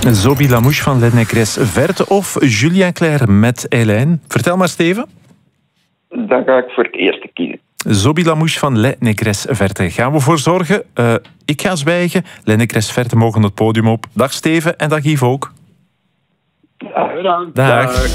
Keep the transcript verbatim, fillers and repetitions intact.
Zobi Lamouche van Les Négresses Vertes of Julien Clerc met Eileen? Vertel maar, Steven. Dan ga ik voor het eerste kiezen. Zobi Lamouche van Les Négresses Vertes. Gaan we voor zorgen. Uh, ik ga zwijgen. Les Négresses Vertes mogen het podium op. Dag Steven en dag Yves ook. Dag. Dag.